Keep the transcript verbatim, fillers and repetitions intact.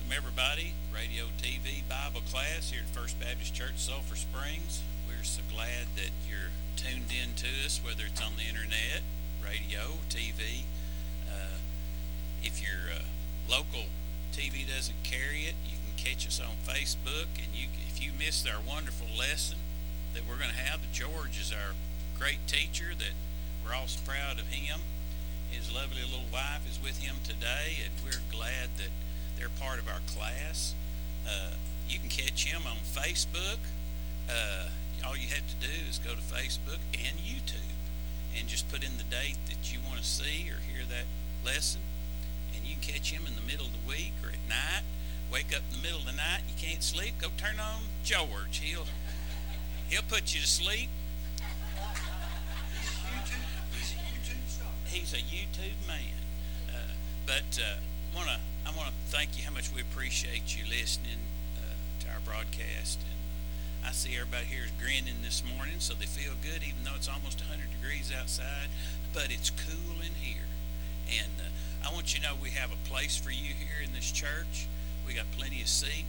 welcome everybody. Radio, T V, Bible class here at First Baptist Church, Sulphur Springs. We're so glad that you're tuned in to us, whether it's on the internet, radio, T V. Uh, if your uh, local T V doesn't carry it, you can catch us on Facebook. And you, if you missed our wonderful lesson that we're going to have, George is our great teacher that we're all so proud of him. His lovely little wife is with him today, and we're glad that they're part of our class. Uh, you can catch him on Facebook. Uh, all you have to do is go to Facebook and YouTube and just put in the date that you want to see or hear that lesson, and you can catch him in the middle of the week or at night. Wake up in the middle of the night, you can't sleep, go turn on George. He'll he'll put you to sleep. He's a YouTube man. Uh, but uh, wanna I want to thank you how much we appreciate you listening uh, to our broadcast. And uh, I see everybody here is grinning this morning, so they feel good, even though it's almost one hundred degrees outside. But it's cool in here. And uh, I want you to know we have a place for you here in this church. We got plenty of seats.